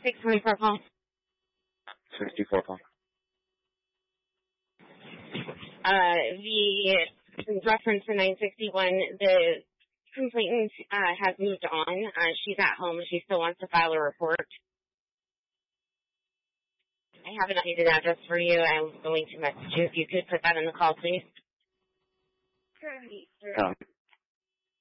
624 call. 64 call. The reference to 961, the complainant has moved on. She's at home. She still wants to file a report. I have an updated address for you. I'm going to message you. If you could put that in the call, please. Sure.